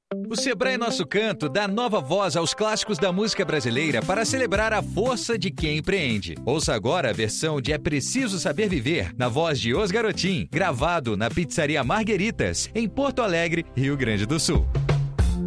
O Sebrae Nosso Canto dá nova voz aos clássicos da música brasileira para celebrar a força de quem empreende. Ouça agora a versão de É Preciso Saber Viver, na voz de Os Garotim, gravado na Pizzaria Margueritas, em Porto Alegre, Rio Grande do Sul.